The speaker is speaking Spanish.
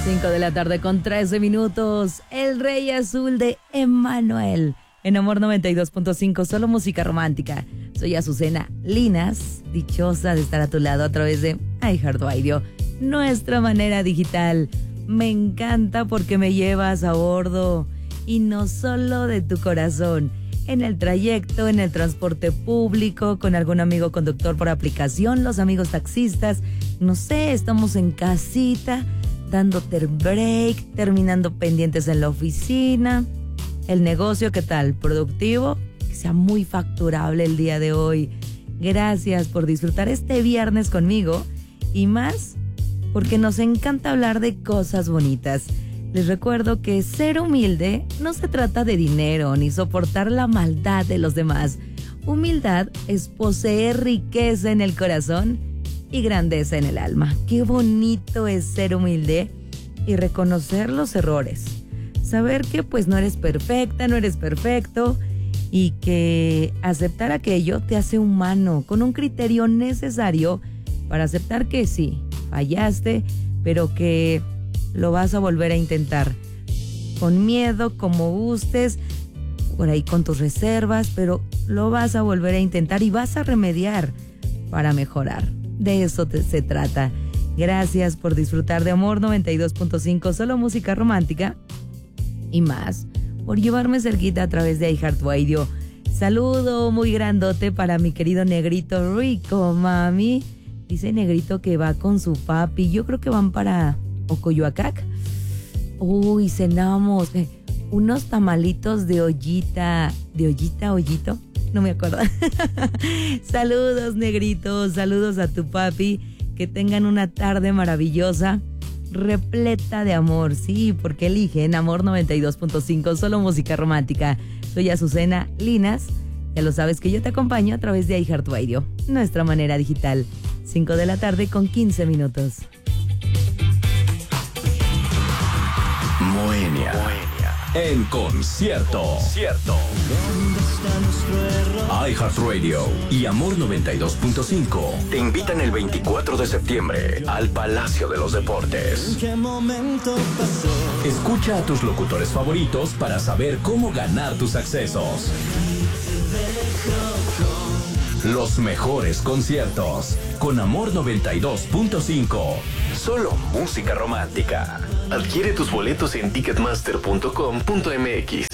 5 de la tarde con 13 minutos. El Rey Azul de Emmanuel. En Amor 92.5, solo música romántica. Soy Azucena Linas, dichosa de estar a tu lado a través de iHeartRadio, nuestra manera digital. Me encanta porque me llevas a bordo, y no solo de tu corazón. En el trayecto, en el transporte público, con algún amigo conductor por aplicación, los amigos taxistas, no sé, estamos en casita, dándote el break, terminando pendientes en la oficina. El negocio, ¿qué tal? ¿Productivo? Que sea muy facturable el día de hoy. Gracias por disfrutar este viernes conmigo, y más porque nos encanta hablar de cosas bonitas. Les recuerdo que ser humilde no se trata de dinero ni soportar la maldad de los demás. Humildad es poseer riqueza en el corazón y grandeza en el alma. Qué bonito es ser humilde y reconocer los errores. Saber que pues no eres perfecta, no eres perfecto, y que aceptar aquello te hace humano, con un criterio necesario para aceptar que sí, fallaste, pero que lo vas a volver a intentar. Con miedo, como gustes, por ahí con tus reservas, pero lo vas a volver a intentar y vas a remediar para mejorar. De eso se trata. Gracias por disfrutar de Amor 92.5, solo música romántica, y más por llevarme cerquita a través de iHeartRadio. Saludo muy grandote para mi querido Negrito Rico, mami. Dice Negrito que va con su papi. Yo creo que van para Ocoyoacac. Uy, cenamos unos tamalitos de ollita. ¿De ollita, ollito? No me acuerdo. Saludos, Negrito. Saludos a tu papi. Que tengan una tarde maravillosa, repleta de amor. Sí, porque eligen Amor 92.5, solo música romántica. Soy Azucena Linas. Ya lo sabes que yo te acompaño a través de iHeartRadio, nuestra manera digital. 5 de la tarde con 15 minutos. Moenia. En concierto. iHeartRadio y Amor 92.5 te invitan el 24 de septiembre al Palacio de los Deportes. Escucha a tus locutores favoritos para saber cómo ganar tus accesos. Los mejores conciertos con Amor 92.5. Solo música romántica. Adquiere tus boletos en ticketmaster.com.mx.